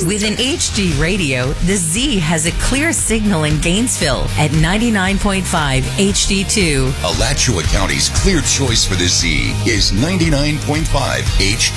With an HD radio, the Z has a clear signal in Gainesville at 99.5 HD2. Alachua County's clear choice for the Z is 99.5 HD2.